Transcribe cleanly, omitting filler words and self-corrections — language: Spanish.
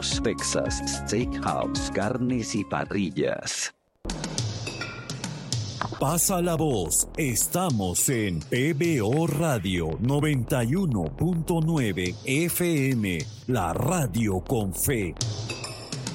House, Texas Steakhouse, carnes y parrillas. Pasa la voz, estamos en PBO Radio 91.9 FM, la radio con fe.